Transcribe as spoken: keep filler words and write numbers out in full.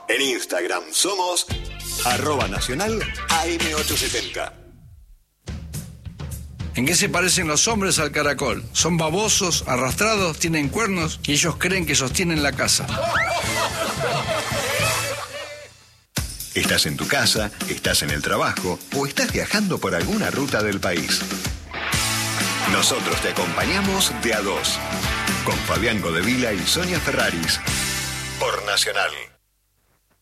En Instagram somos arroba nacional A M ochocientos setenta. ¿En qué se parecen los hombres al caracol? Son babosos, arrastrados, tienen cuernos y ellos creen que sostienen la casa. Estás en tu casa, estás en el trabajo o estás viajando por alguna ruta del país. Nosotros te acompañamos de a dos, con Fabián Godevila y Sonia Ferraris, por Nacional.